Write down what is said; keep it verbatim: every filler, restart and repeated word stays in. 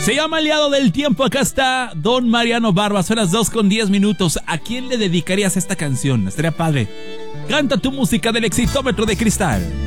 Se llama Aliado del Tiempo. Acá está Don Mariano Barba. Son las dos con diez minutos. ¿A quién le dedicarías esta canción? Estaría padre. Canta tu música del Exitómetro de Cristal.